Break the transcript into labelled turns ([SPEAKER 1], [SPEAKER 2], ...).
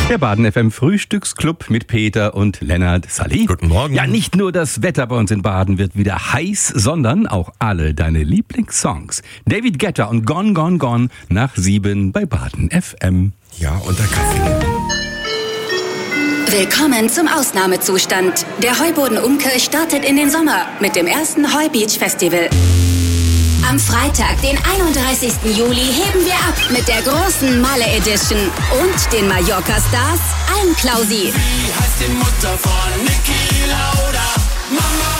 [SPEAKER 1] Der Baden FM Frühstücksclub mit Peter und Lennart. Sally.
[SPEAKER 2] Guten Morgen.
[SPEAKER 1] Ja, nicht nur das Wetter bei uns in Baden wird wieder heiß, sondern auch alle deine Lieblingssongs. David Guetta und Gone, Gone, Gone nach 7 bei Baden FM.
[SPEAKER 2] Ja, und der Kaffee.
[SPEAKER 3] Willkommen zum Ausnahmezustand. Der Heuboden Umkirch startet in den Sommer mit dem ersten Heu Beach Festival. Am Freitag, den 31. Juli, heben wir ab mit der großen Malle Edition und den Mallorca-Stars Almklausi.
[SPEAKER 4] Wie heißt die Mutter von Niki Lauda? Mama!